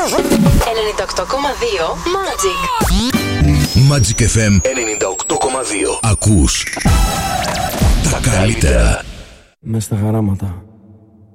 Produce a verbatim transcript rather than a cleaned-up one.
ενενήντα οκτώ κόμμα δύο Magic. Magic εφ εμ ενενήντα οκτώ κόμμα δύο. Ακούς τα καλύτερα. Μες στα χαράματα.